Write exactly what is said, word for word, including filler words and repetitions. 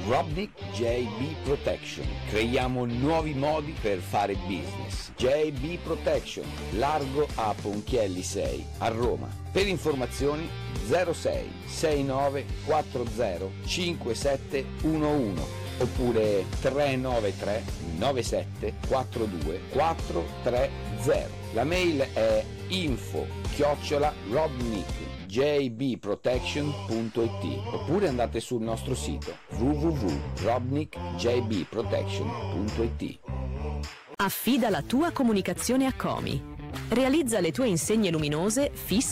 Robnik J B Protection. Creiamo nuovi modi per fare business. J B Protection, largo a Ponchielli sei, a Roma. Per informazioni zero sei sei nove quattro zero cinque sette uno uno oppure tre nove tre nove sette quattro due quattro tre zero. La mail è info chiocciola robnik j b protection punto i t oppure andate sul nostro sito w w w punto robnik j b protection punto i t. Affida la tua comunicazione a Comi. Realizza le tue insegne luminose fisse